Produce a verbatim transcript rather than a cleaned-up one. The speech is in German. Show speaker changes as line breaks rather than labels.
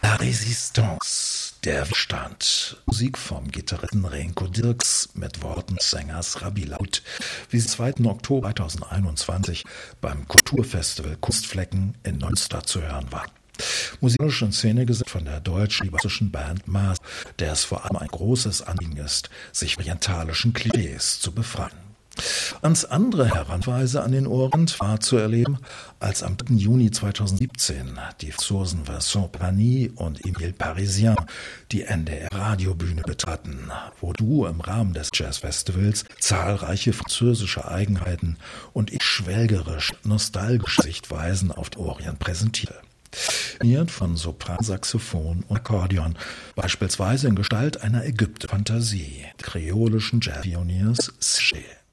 La Résistance, der Widerstand. Musik vom Gitarristen Renko Dirks mit Worten des Sängers Rabbi Laut, wie sie zweiten Oktober zweitausendeinundzwanzig beim Kulturfestival Kunstflecken in Neumünster zu hören war. Musikalisch in Szene gesetzt von der deutsch-libanesischen Band Maas, der es vor allem ein großes Anliegen ist, sich orientalischen Klischees zu befreien. Ganz andere Heranweise an den Orient war zu erleben, als am dritten Juni zweitausendsiebzehn die Franzosen Vincent Pagny und Emile Parisien die N D R-Radiobühne betraten, wo du im Rahmen des Jazzfestivals zahlreiche französische Eigenheiten und schwelgerisch nostalgische Sichtweisen auf den Orient präsentierte. Von Sopran, Saxophon und Akkordeon, beispielsweise in Gestalt einer Ägypter-Fantasie, kreolischen Jazz-Pioniers Sché.